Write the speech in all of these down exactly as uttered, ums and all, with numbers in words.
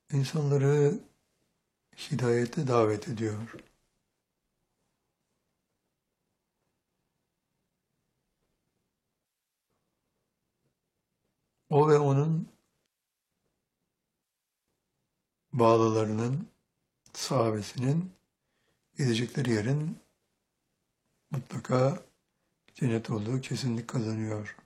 insanları hidayete davet ediyor. O ve onun bağlılarının, sahabesinin gidecekleri yerin mutlaka cennet olduğu kesinlik kazanıyor.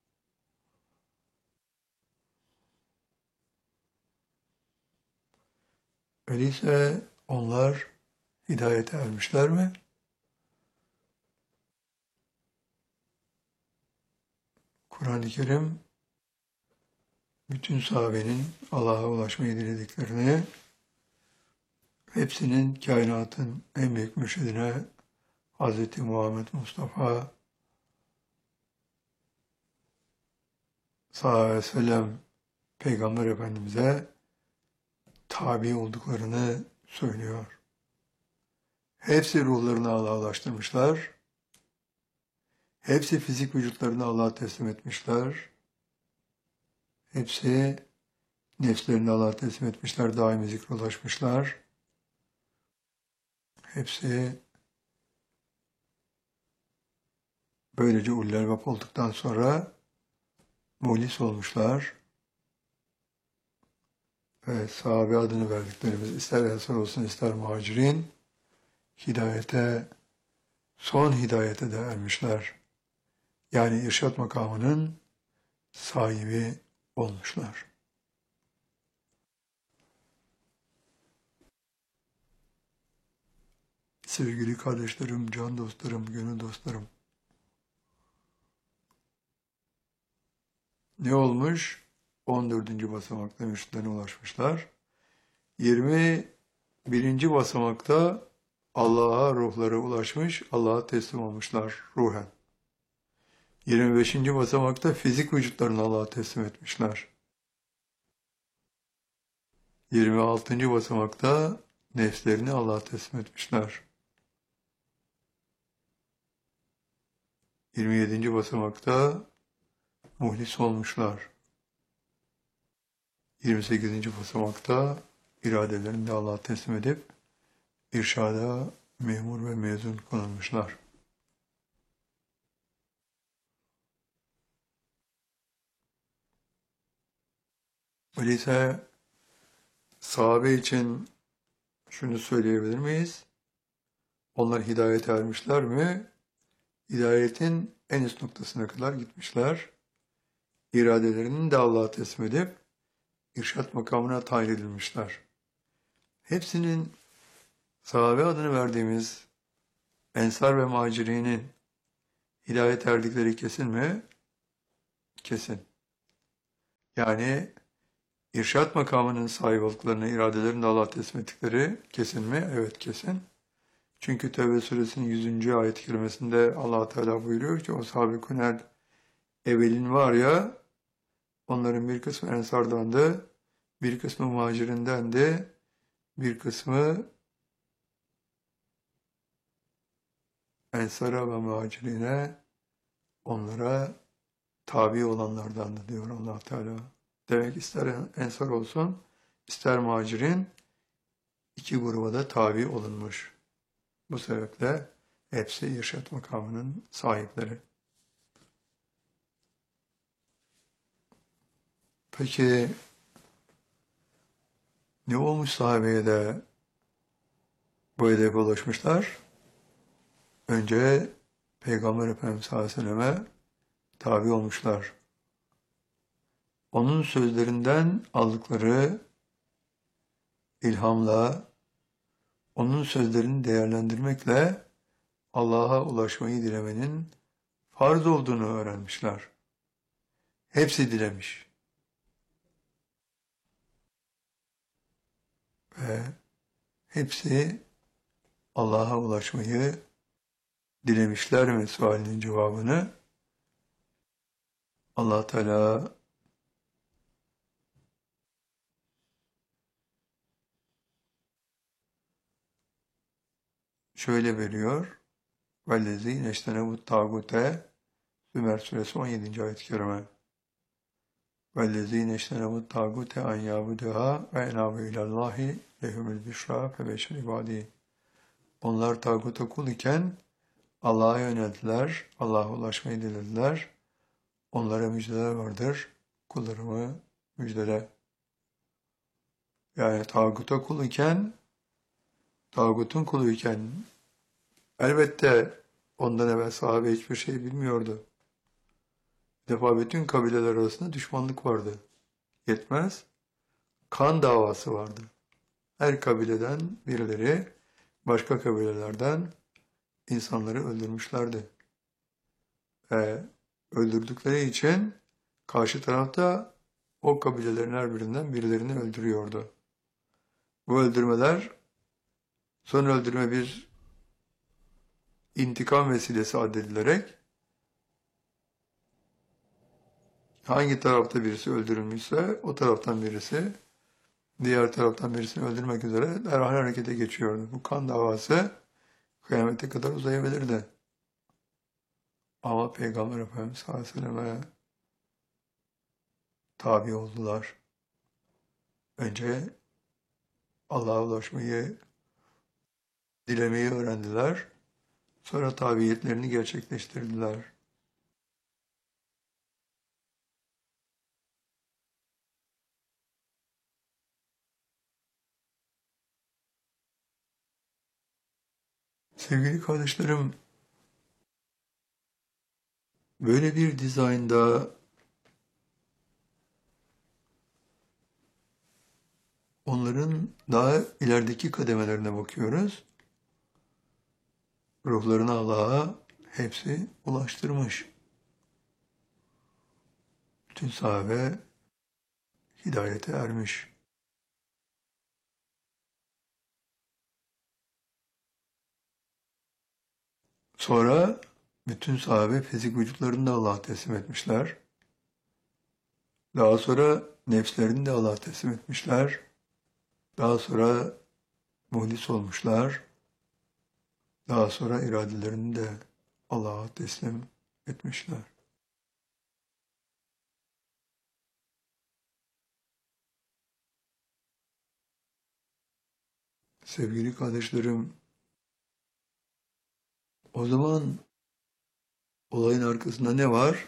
Öyleyse onlar hidayete ermişler mi? Kur'an-ı Kerim bütün sahabenin Allah'a ulaşmayı dilediklerini, hepsinin kainatın en büyük mürşidine Hz. Muhammed Mustafa sallallahu aleyhi ve sellem Peygamber Efendimiz'e tabi olduklarını söylüyor. Hepsi ruhlarını Allah'a ulaştırmışlar. Hepsi fizik vücutlarını Allah'a teslim etmişler. Hepsi nefslerini Allah'a teslim etmişler, daimi zikre ulaşmışlar. Hepsi böylece ulul albab olduktan sonra muhlis olmuşlar. Ve sahabe adını verdiklerimiz ister ensar olsun ister muhacirin hidayete, son hidayete de ermişler. Yani irşad makamının sahibi olmuşlar. Sevgili kardeşlerim, can dostlarım, gönül dostlarım. Ne olmuş? on dördüncü basamakta mürşitlerine ulaşmışlar. yirmi birinci basamakta Allah'a ruhları ulaşmış, Allah'a teslim olmuşlar ruhen. yirmi beşinci basamakta fizik vücutlarını Allah'a teslim etmişler. yirmi altıncı basamakta nefslerini Allah'a teslim etmişler. yirmi yedinci basamakta muhlis olmuşlar. yirmi sekizinci basamakta iradelerini de Allah'a teslim edip irşada memur ve mezun konulmuşlar. Öyleyse sahabe için şunu söyleyebilir miyiz? Onlar hidayete ermişler mi? Hidayetin en üst noktasına kadar gitmişler. İradelerini de Allah'a teslim edip irşat makamına tayin edilmişler. Hepsinin sahabe adını verdiğimiz ensar ve muhacirinin hidayet erdikleri kesin mi? Kesin. Yani irşat makamının sahibi olduklarını, iradelerini de Allah'a teslim ettikleri kesin mi? Evet, kesin. Çünkü Tevbe suresinin yüzüncü ayet-i kerimesinde Allah Teala buyuruyor ki o sahabe-i kunel evvelin var ya, onların bir kısmı ensardandı, bir kısmı muhacirindendi, bir kısmı ensara ve muhacirine, onlara tabi olanlardandı diyor Allah Teala. Demek ister ensar olsun, ister muhacirin, iki gruba da tabi olunmuş. Bu sebeple hepsi irşad makamının sahipleri. Peki ne olmuş sahabeye de bu hedefe ulaşmışlar? Önce Peygamber Efendimiz sallallahu aleyhi ve selleme tabi olmuşlar. Onun sözlerinden aldıkları ilhamla, onun sözlerini değerlendirmekle Allah'a ulaşmayı dilemenin farz olduğunu öğrenmişler. Hepsi dilemiş. Ve hepsi Allah'a ulaşmayı dilemişler mi sualinin cevabını Allah Teala şöyle veriyor. وَالَّذ۪ينَ اَجْتَنَبُوا الطَّاغُوتَ Zümer suresi on yedinci ayet-i kerime. وَالَّذ۪ينَ اجْتَنَبُوا الطَّاغُوتَ اَنْ يَعْبُدُوهَا وَاَنَابُوا اِلَى اللّٰهِ لَهُمُ الْبِشْرَى فَبَشِّرْ عِبَادِهِ. Onlar tağuta kul iken Allah'a yöneldiler, Allah'a ulaşmayı dilediler. Onlara müjdeler vardır, kullarımı müjdele. Yani tağuta kul iken, tağutun kulu iken elbette ondan evvel sahabe hiçbir şey bilmiyordu. Bir defa bütün kabileler arasında düşmanlık vardı. Yetmez, kan davası vardı. Her kabileden birileri başka kabilelerden insanları öldürmüşlerdi. Ve öldürdükleri için karşı tarafta o kabilelerin her birinden birilerini öldürüyordu. Bu öldürmeler son öldürme bir intikam vesilesi addedilerek hangi tarafta birisi öldürülmüşse o taraftan birisi diğer taraftan birisini öldürmek üzere derhal harekete geçiyordu. Bu kan davası kıyamete kadar uzayabilirdi. Ama Peygamber Efendimiz sallallahu aleyhi ve selleme tabi oldular. Önce Allah'a ulaşmayı, dilemeyi öğrendiler. Sonra tabiyetlerini gerçekleştirdiler. Sevgili kardeşlerim, böyle bir dizaynda onların daha ilerideki kademelerine bakıyoruz. Ruhlarını Allah'a hepsi ulaştırmış. Bütün sahabe hidayete ermiş. Sonra bütün sahabe fizik vücutlarını da Allah'a teslim etmişler. Daha sonra nefslerini de Allah'a teslim etmişler. Daha sonra muhlis olmuşlar. Daha sonra iradelerini de Allah'a teslim etmişler. Sevgili kardeşlerim, o zaman olayın arkasında ne var?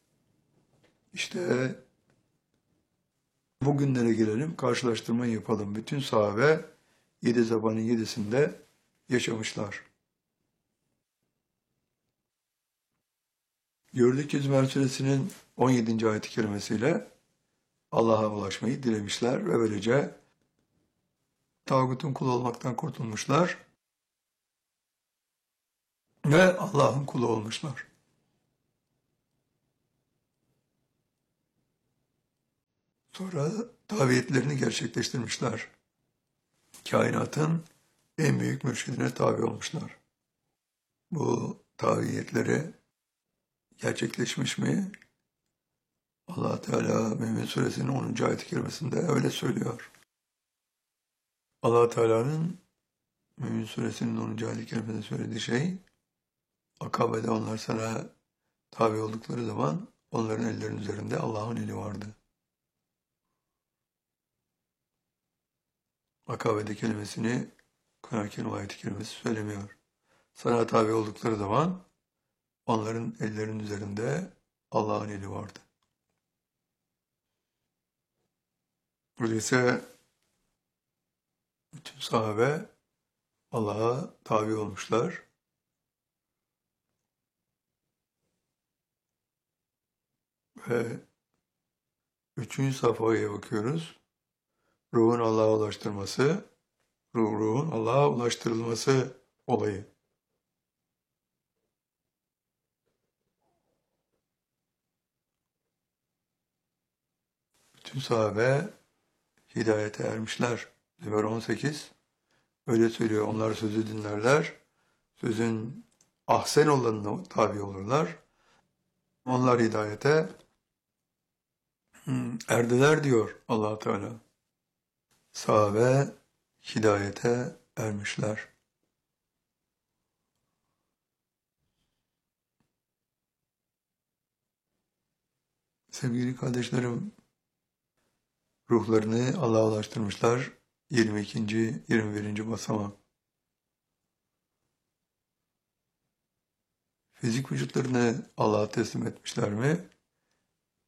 İşte bugünlere gelelim, karşılaştırma yapalım. Bütün sahabe yedi zamanın yedisinde yaşamışlar. Gördük ki Zümer Suresinin on yedinci ayet-i kerimesiyle Allah'a ulaşmayı dilemişler ve böylece tağutun kulu olmaktan kurtulmuşlar ve Allah'ın kulu olmuşlar. Sonra tabiyetlerini gerçekleştirmişler. Kainatın en büyük mürşidine tabi olmuşlar. Bu tabiyetleri gerçekleşmiş mi? Allah Teala Mümin Suresinin onuncu ayet-i kerimesinde öyle söylüyor. Allah Teala'nın Mümin Suresinin onuncu ayet-i kerimesinde söylediği şey, Akabe'de onlar sana tabi oldukları zaman onların ellerinin üzerinde Allah'ın eli vardı. Akabe'de kelimesini Kur'an-ı ayet-i kerimesi söylemiyor. Sana tabi oldukları zaman onların ellerinin üzerinde Allah'ın eli vardı. Öyleyse bütün sahabe Allah'a tabi olmuşlar. Ve üçüncü safhaya bakıyoruz. Ruhun Allah'a ulaştırması, ruh, ruhun Allah'a ulaştırılması olayı. Bütün sahabe hidayete ermişler. Zümer on sekiz öyle söylüyor. Onlar sözü dinlerler. Sözün ahsen olanına tabi olurlar. Onlar hidayete erdiler diyor Allah Teala. Sahabe hidayete ermişler. Sevgili kardeşlerim, ruhlarını Allah'a ulaştırmışlar. yirmi ikinci, yirmi birinci basamak. Fizik vücutlarını Allah'a teslim etmişler mi?